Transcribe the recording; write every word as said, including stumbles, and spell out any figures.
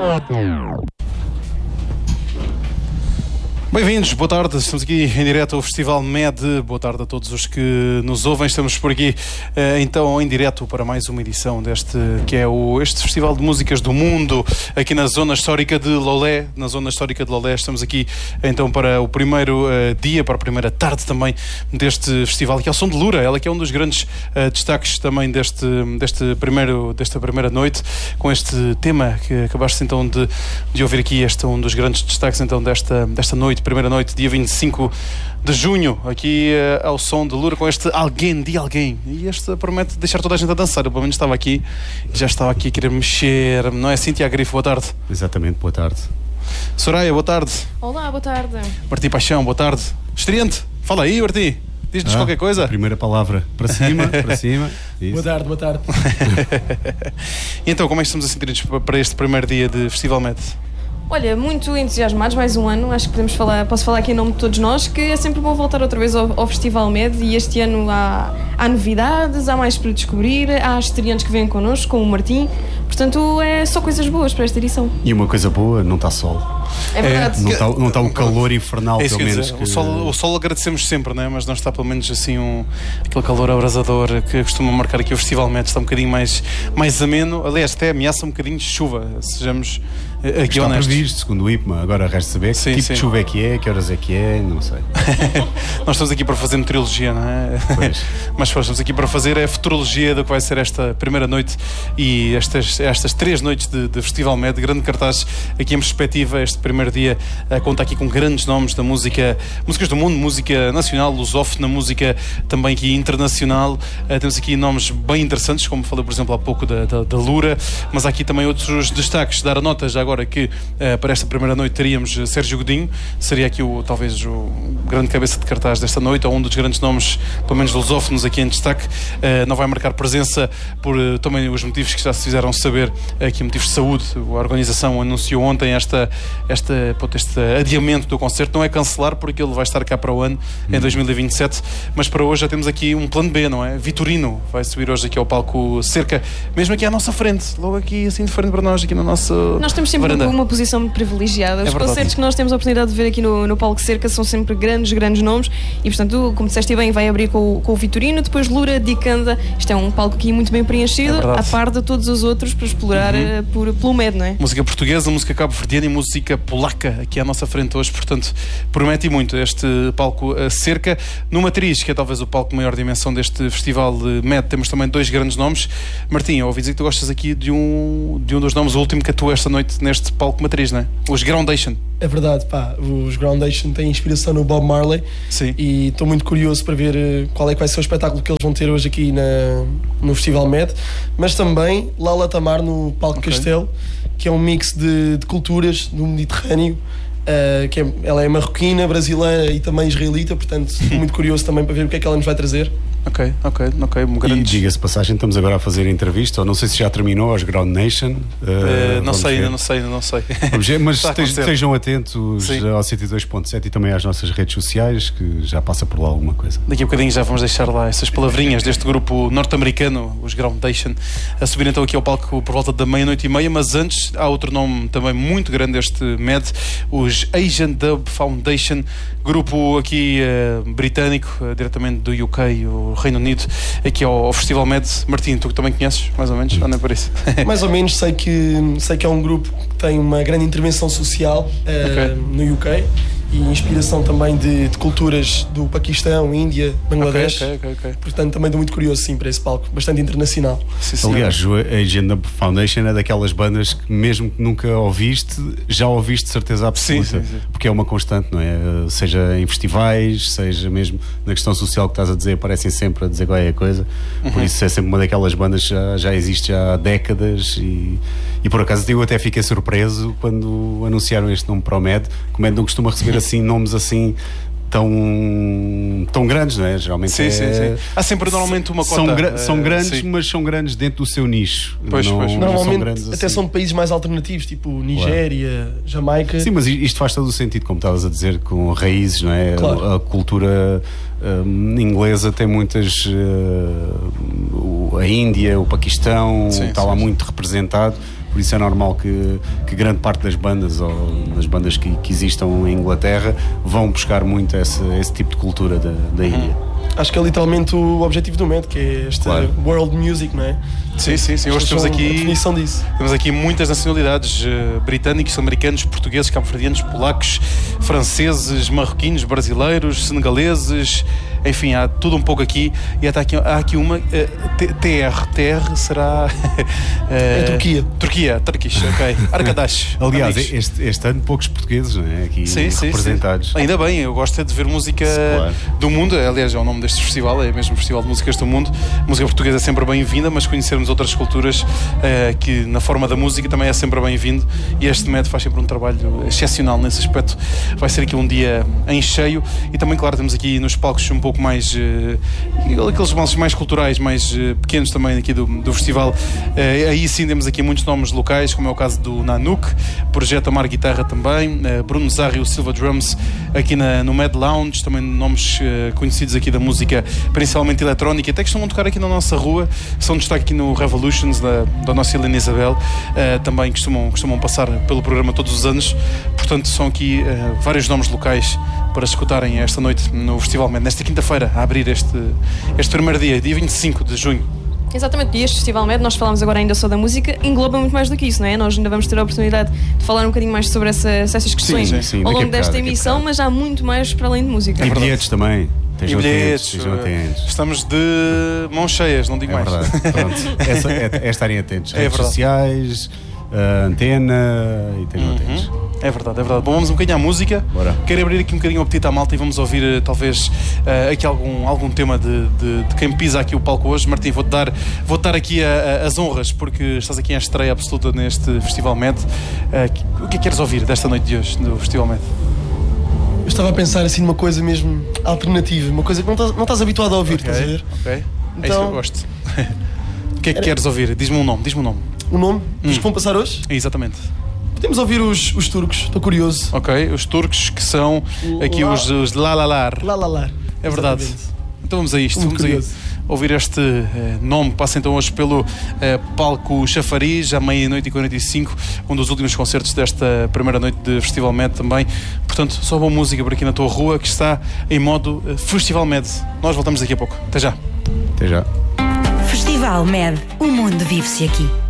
Bem-vindos, boa tarde, estamos aqui em direto ao Festival M E D, boa tarde a todos os que nos ouvem, estamos por aqui então em direto para mais uma edição deste, que é o, este Festival de Músicas do Mundo, aqui na Zona Histórica de Lolé, na Zona Histórica de Lolé, estamos aqui então para o primeiro uh, dia, para a primeira tarde também deste festival, que é o Som de Lura, ela que é um dos grandes uh, destaques também deste, deste primeiro, desta primeira noite, com este tema que acabaste então de, de ouvir aqui, este é um dos grandes destaques então desta, desta noite, primeira noite, dia vinte e cinco de junho, aqui uh, ao Som de Lura, com este Alguém de Alguém. E este promete deixar toda a gente a dançar. Eu pelo menos estava aqui, já estava aqui a querer mexer, não é, Cíntia Grifo? Boa tarde. Exatamente, boa tarde. Soraya, boa tarde. Olá, boa tarde. Martim Paixão, boa tarde. Estreante, fala aí, Martim. Diz-nos ah, qualquer coisa. Primeira palavra, para cima, para cima. Isso. Boa tarde, boa tarde. E então, como é que estamos a sentir para este primeiro dia de Festival M E D? Olha, muito entusiasmados, mais um ano, acho que podemos falar, posso falar aqui em nome de todos nós, que é sempre bom voltar outra vez ao, ao Festival M E D, e este ano há, há novidades, há mais para descobrir, há estreantes que vêm connosco, como o Martim, portanto é só coisas boas para esta edição. E uma coisa boa, não está sol. É verdade. É, não está não está o calor infernal, é pelo menos. Que... Que... O, sol, o sol agradecemos sempre, não é? Mas não está pelo menos assim um, aquele calor abrasador que costuma marcar aqui o Festival M E D, está um bocadinho mais, mais ameno, aliás até ameaça um bocadinho de chuva, sejamos aqui está honestos. Previsto, segundo o I P M A, agora resta saber sim, que tipo sim. de chuva é que é, que horas é que é, não sei. Nós estamos aqui para fazer meteorologia, não é? Pois. Mas estamos aqui para fazer a futurologia do que vai ser esta primeira noite e estas, estas três noites de, de Festival M E D, grande cartaz aqui em perspectiva, este primeiro dia a conta aqui com grandes nomes da música, músicas do mundo, música nacional, lusófona, música também aqui internacional. Uh, temos aqui nomes bem interessantes, como falei por exemplo há pouco da, da, da Lura, mas há aqui também outros destaques. Dar a nota já agora que uh, para esta primeira noite teríamos Sérgio Godinho, seria aqui o, talvez o grande cabeça de cartaz desta noite, ou um dos grandes nomes, pelo menos lusófonos aqui em destaque. Uh, não vai marcar presença por uh, também os motivos que já se fizeram saber, aqui motivos de saúde. A organização anunciou ontem esta, esta, pô, este adiamento do concerto, não é cancelar porque ele vai estar cá para o ano, em dois mil e vinte e sete, mas para hoje já temos aqui um plano B, não é? Vitorino vai subir hoje aqui ao palco Cerca, mesmo aqui à nossa frente, logo aqui assim de frente para nós, aqui na nossa Nós temos sempre varanda. Uma posição privilegiada. Os é concertos que nós temos a oportunidade de ver aqui no, no palco Cerca são sempre grandes, grandes nomes e portanto, como disseste bem, vai abrir com, com o Vitorino, depois Lura, Dicanda. Isto é um palco aqui muito bem preenchido, é a par de todos os outros para explorar uhum. por, pelo M E D, não é? Música portuguesa, música cabo-verdiana e música polaca aqui à nossa frente hoje, portanto promete muito este palco Cerca. No Matriz, que é talvez o palco de maior dimensão deste festival de M E D, temos também dois grandes nomes. Martim, eu ouvi dizer que tu gostas aqui de um, de um dos nomes, o último que atua esta noite neste palco Matriz, não é? Os Groundation. É verdade, pá, os Groundation têm inspiração no Bob Marley. Sim. E estou muito curioso para ver qual é que vai ser o espetáculo que eles vão ter hoje aqui na, no Festival M E D, mas também Lala Tamar no Palco okay. Castelo, que é um mix de, de culturas do Mediterrâneo. Uh, que é, ela é marroquina, brasileira e também israelita, portanto estou muito curioso também para ver o que é que ela nos vai trazer. Ok, ok, ok. Um grande... E diga-se passagem, estamos agora a fazer a entrevista, ou não sei se já terminou, aos Ground Nation. Uh, uh, não sei, ainda não sei, ainda não sei. Vamos ver, mas estejam atentos Sim. ao cento e dois ponto sete e também às nossas redes sociais, que já passa por lá alguma coisa. Daqui a bocadinho já vamos deixar lá essas palavrinhas deste grupo norte-americano, os Groundation, a subir então aqui ao palco por volta da meia-noite e meia, mas antes há outro nome também muito grande deste M E D, os Asian Dub Foundation, grupo aqui uh, britânico, uh, diretamente do U K, o Reino Unido, aqui ao, ao Festival M E D. Martim, tu que também conheces, mais ou menos, não é por isso? Mais ou menos, sei que, sei que é um grupo que tem uma grande intervenção social uh, okay. no U K e inspiração também de, de culturas do Paquistão, Índia, Bangladesh. Okay, okay, okay, okay. Portanto, também estou muito curioso sim, para esse palco, bastante internacional. Sim, aliás, a Agenda Foundation é daquelas bandas que mesmo que nunca ouviste, já ouviste de certeza absoluta. Sim, sim, sim. Porque é uma constante, não é? Seja em festivais, seja mesmo na questão social que estás a dizer, aparecem sempre a dizer qualquer coisa. Uhum. Por isso é sempre uma daquelas bandas que já, já existe já há décadas e, e por acaso eu até fiquei surpreso quando anunciaram este nome para o M E D, que o M E D não costuma receber assim nomes assim tão, tão grandes, não é? Geralmente sim, é, sim, sim. Há sempre normalmente uma cota. São, gra são grandes, sim. mas são grandes dentro do seu nicho. Pois, não, pois. não normalmente são grandes até assim. São de países mais alternativos, tipo Nigéria, claro. Jamaica. Sim, mas isto faz todo o sentido, como estavas a dizer, com raízes, não é? Claro. A, a cultura um, inglesa tem muitas... Uh, a Índia, o Paquistão, sim, está sim, lá sim. muito representado. por isso é normal que, que grande parte das bandas ou das bandas que, que existam em Inglaterra vão buscar muito esse, esse tipo de cultura da, da ilha. Hum. Acho que é literalmente o objetivo do Med, que é este claro. World Music, não é? Sim, sim, sim. Hoje temos aqui, a definição disso. Temos aqui muitas nacionalidades, uh, britânicos, americanos, portugueses, cabo-verdianos, polacos, franceses, marroquinos, brasileiros, senegaleses, enfim, há tudo um pouco aqui. E até aqui, há aqui uma, uh, T R, T R será... uh, é Turquia. Turquia, Turkish, ok. Arkadaş. Aliás, este, este ano poucos portugueses, não é? Aqui sim, sim, representados. Sim. Ainda bem, eu gosto é de ver música claro. do mundo, aliás é o nome deste festival, é mesmo Festival de Músicas do Mundo. A música portuguesa é sempre bem-vinda, mas conhecermos outras culturas uh, que na forma da música também é sempre bem-vindo, e este Med faz sempre um trabalho excepcional nesse aspecto. Vai ser aqui um dia em cheio, e também, claro, temos aqui nos palcos um pouco mais uh, aqueles balanços mais culturais, mais uh, pequenos também aqui do, do festival. Uh, aí sim temos aqui muitos nomes locais, como é o caso do Nanook, Projeto Amar Guitarra também, uh, Bruno Zarri e o Silva Drums aqui na, no Med Lounge, também nomes uh, conhecidos aqui da música, principalmente eletrónica, até que estão a tocar aqui na nossa rua, são destaque aqui no Revolutions da, da nossa Helena Isabel, uh, também costumam, costumam passar pelo programa todos os anos, portanto são aqui uh, vários nomes locais para escutarem esta noite no Festival Med, nesta quinta-feira, a abrir este, este primeiro dia, dia vinte e cinco de junho. Exatamente, e este Festival Med, nós falámos agora ainda só da música, engloba muito mais do que isso, não é? Nós ainda vamos ter a oportunidade de falar um bocadinho mais sobre essa, essas questões sim, sim, sim. ao longo desta emissão, mas há muito mais para além de música. E é bilhetes também. E bilhetes, estamos de mãos cheias, não digo é mais. Pronto. Essa, é, é estarem atentos. É redes verdade. sociais, uh, antena e estejam uhum. atentos. É verdade, é verdade. Bom, vamos um bocadinho à música. Bora. Quero abrir aqui um bocadinho o apetite à malta e vamos ouvir talvez uh, aqui algum, algum tema de, de, de quem pisa aqui o palco hoje. Martim, vou-te dar, vou dar aqui a, a, as honras, porque estás aqui em estreia absoluta neste Festival Med. Uh, o que é que queres ouvir desta noite de hoje, do Festival Med? Eu estava a pensar assim numa coisa mesmo alternativa, uma coisa que não estás, não estás habituado a ouvir, okay, estás a ver? Ok, então, é isso que eu gosto. O que é que Era... queres ouvir? Diz-me um nome, diz-me um nome. O nome? Hum. Os que vão passar hoje? Exatamente. Podemos ouvir os, os turcos, estou curioso. Ok, os turcos que são aqui La... os, os Lalalar. Lalalar. É verdade. Exatamente. Então vamos a isto, Muito vamos curioso. a ouvir este uh, nome que passa então hoje pelo uh, palco Chafariz, à meia-noite e quarenta e cinco, um dos últimos concertos desta primeira noite de Festival Med também. Portanto, só boa música por aqui na tua rua, que está em modo uh, Festival Med. Nós voltamos daqui a pouco. Até já. Até já. Festival Med, o mundo vive-se aqui.